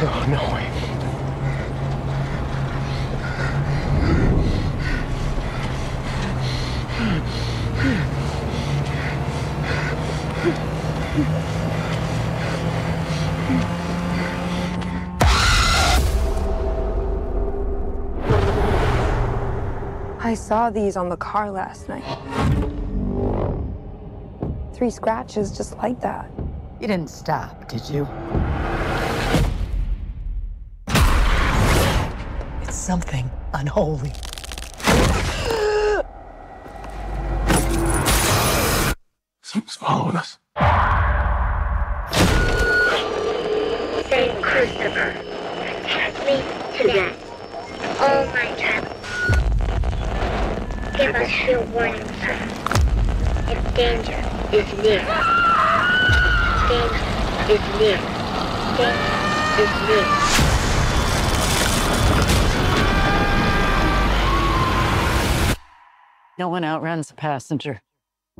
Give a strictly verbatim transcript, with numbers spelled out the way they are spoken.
Oh, no way. I saw these on the car last night. Three scratches just like that. You didn't stop, did you? It's something unholy. Someone's following us. Saint Christopher, protect me today. All my travels. Give us your warning signs. If danger is near. Danger is near. Danger is near. No one outruns a passenger.